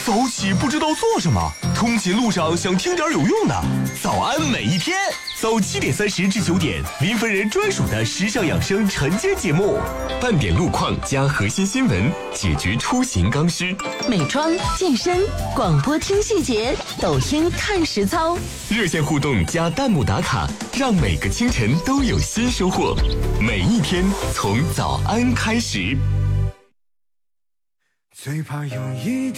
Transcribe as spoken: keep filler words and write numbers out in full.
早起不知道做什么，通勤路上想听点有用的。早安每一天，早七点三十至九点，林芬人专属的时尚养生晨间节目，半点路况加核心新闻，解决出行刚需。 美妆、健身、广播听细节，抖音看实操。 热线互动加弹幕打卡，让每个清晨都有新收获。每一天从早安开始。 最怕有一天